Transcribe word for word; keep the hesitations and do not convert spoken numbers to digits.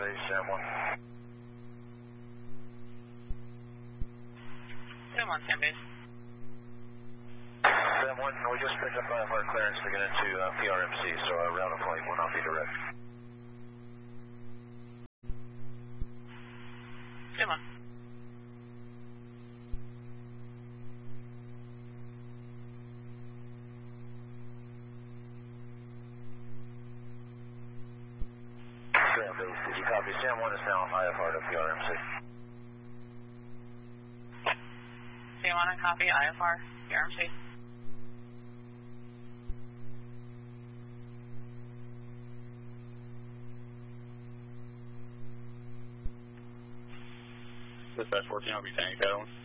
base, Sam one. Sam one, Sam base. Sam one, we just picked up I F R clearance to get into uh, P R M C, so our route of flight will not be direct. Sam one. Sam base, did you copy? Sam one is now I F R to P R M C. Sam one, copy, I F R, P R M C. Dispatch fourteen, I'll be tank, Catalan.